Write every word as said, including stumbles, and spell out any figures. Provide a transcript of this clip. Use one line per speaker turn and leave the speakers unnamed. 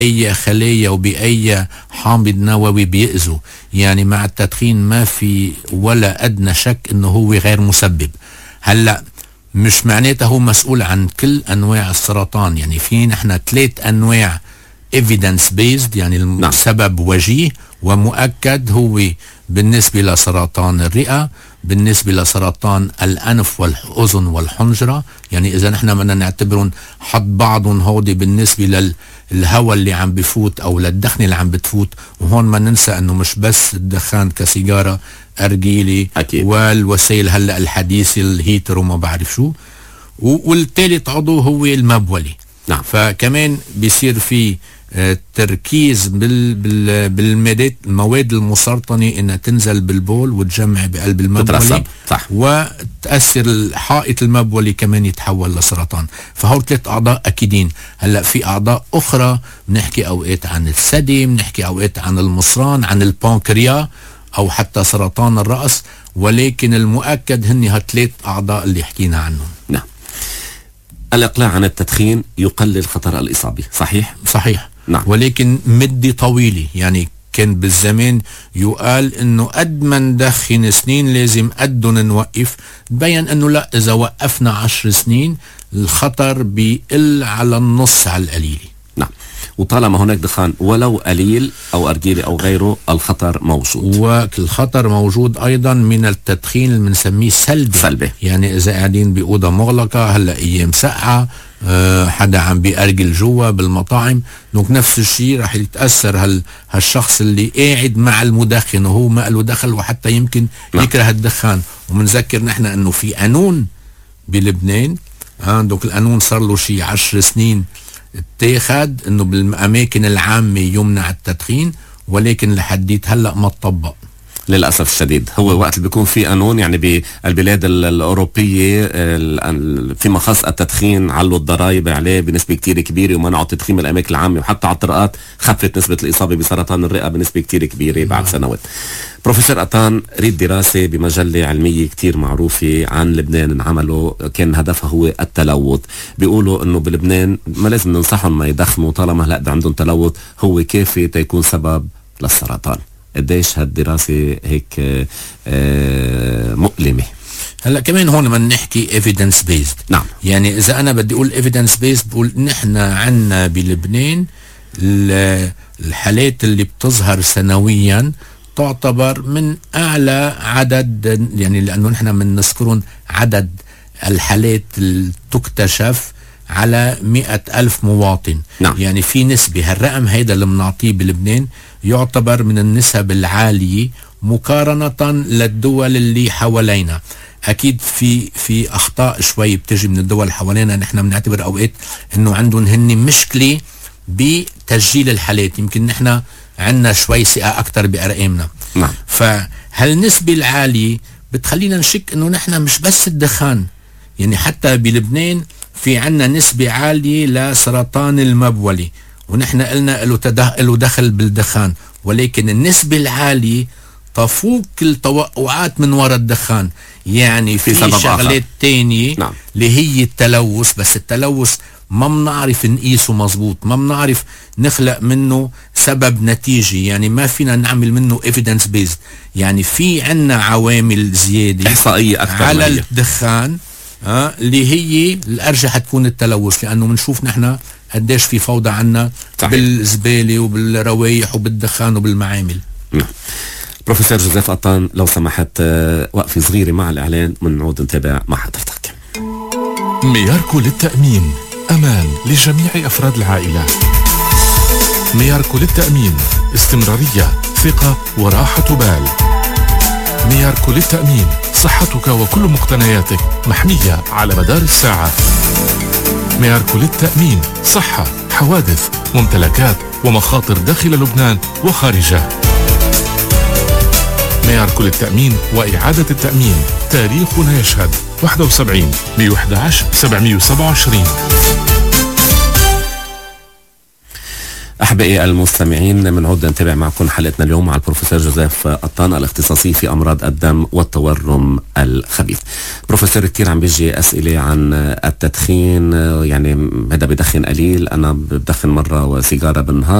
أي خلايا وبأي حامض نووي بيأذوا. يعني مع التدخين ما في ولا أدنى شك أنه هو غير مسبب. هلأ مش معناته هو مسؤول عن كل أنواع السرطان. يعني في نحن ثلاث أنواع evidence based، يعني السبب وجيه ومؤكد، هو بالنسبة لسرطان الرئة، بالنسبة لسرطان الأنف والأذن والحنجرة. يعني إذا نحن بدنا نعتبرهم حط بعضهم هودي بالنسبة للهواء اللي عم بفوت أو للدخن اللي عم بتفوت. وهون ما ننسى أنه مش بس الدخان كسيجارة أرجيلي أكيد. والوسائل هلأ الحديثة الهيتر وما بعرف شو. والثالث عضو هو المبولي. نعم. فكمان بيصير في تركيز بال بال بالمادات المواد المسرطنة انها تنزل بالبول وتجمع بقلب المبولي، صح، وتأثر الحائط المبولي كمان يتحول لسرطان. فهول ثلاث اعضاء اكيدين. هلا في اعضاء اخرى بنحكي اوقات عن الثدي، بنحكي اوقات عن المصران، عن البانكريا، او حتى سرطان الرأس، ولكن المؤكد هن هالثلاث اعضاء اللي حكينا عنهم.
نعم. الإقلاع عن التدخين يقلل خطر الإصابة، صحيح؟
صحيح. نعم. ولكن مدة طويلة. يعني كان بالزمان يقال انه قد ما ندخن سنين لازم قدن نوقف. تبين انه لا، اذا وقفنا عشر سنين الخطر بيقل على النص على القليل.
نعم. وطالما هناك دخان ولو قليل او ارجيلي او غيره الخطر موجود.
والخطر موجود ايضا من التدخين اللي بنسميه سلبي. سلبي. يعني اذا قاعدين باوضه مغلقه، هلا ايام سقعه، أه حدا عم بيأرجل جوا بالمطاعم، دونك نفس الشيء رح يتاثر هال هالشخص اللي قاعد مع المدخن وهو ما له دخل، وحتى يمكن نعم. يكره الدخان. ومنذكر نحن انه في قانون بلبنان، آه دونك القانون صار له شيء عشر سنين اتخذ انه بالاماكن العامه يمنع التدخين، ولكن لحديت هلا ما تطبق
للاسف الشديد. هو وقت اللي بيكون في قانون، يعني بالبلاد الاوروبيه فيما خص التدخين علوا الضرائب عليه بنسبه كتير كبيره ومنعوا التدخين من الاماكن العامه، وحتى على الطرقات خفت نسبه الاصابه بسرطان الرئه بنسبه كتير كبيره بعد سنوات. بروفيسور قطان، ريد دراسة بمجلة علمية كتير معروفة عن لبنان انعملوا، كان هدفها هو التلوث. بيقولوا انه بلبنان ما لازم ننصحهم ما يدخنوا طالما هلا عندهم تلوث هو كافي تيكون سبب للسرطان. قديش هالدراسة هيك آه مؤلمة؟
هلا كمان هون ما نحكي evidence based.
نعم.
يعني اذا انا بدي اقول evidence based بقول نحن عنا بلبنان الحالات اللي بتظهر سنويا تعتبر من أعلى عدد، يعني لأنه نحن من نذكرون عدد الحالات اللي تكتشف على مئة ألف مواطن. نعم. يعني في نسبة، هالرقم هيدا اللي بنعطيه بلبنان يعتبر من النسب العالية مقارنة للدول اللي حوالينا. أكيد في في أخطاء شوي بتجي من الدول اللي حوالينا. نحن بنعتبر أوقات إنه عندهم هن مشكلة بتسجيل الحالات، يمكن نحن عندنا شوي ثقة أكتر بأرقامنا.
نعم.
فهالنسبة العالية بتخلينا نشك إنه نحن مش بس الدخان، يعني حتى بلبنان في عنا نسبة عالية لسرطان المبولي، ونحن قلنا له له دخل بالدخان، ولكن النسبة العالية تفوق التوقعات من وراء الدخان. يعني في, في شغلات تانية. نعم. اللي هي التلوث، بس التلوث ما بنعرف نقيسه مزبوط، ما بنعرف نخلق منه سبب نتيجة، يعني ما فينا نعمل منه evidence based. يعني في عنا عوامل زيادة
إحصائية أكثر
على الدخان آه اللي هي الأرجح تكون التلوث، لأنه بنشوف نحن قديش في فوضى عنا بالزبالة وبالروايح وبالدخان وبالمعامل.
نعم. بروفيسور جوزيف قطان، لو سمحت وقفة صغيرة مع الإعلان ونعود نتابع مع حضرتك.
مياركو للتأمين، أمان لجميع أفراد العائلة. مياركو للتأمين، استمرارية، ثقة وراحة بال. مياركو للتأمين، صحتك وكل مقتنياتك محمية على مدار الساعة. مياركو للتأمين، صحة، حوادث، ممتلكات ومخاطر داخل لبنان وخارجه. مياركو للتأمين وإعادة التأمين، تاريخنا يشهد. واحد وسبعين مية وأحد عشر سبعمية وسبعة وعشرين.
أحبائي المستمعين، بنعود نتابع معكم حلقتنا اليوم مع البروفيسور جوزيف قطان الاختصاصي في أمراض الدم والتورم الخبيث. بروفيسور، كتير عم بيجي أسئلة عن التدخين، يعني هذا بدخن قليل، أنا بدخن مرة وسيجارة بالنهار.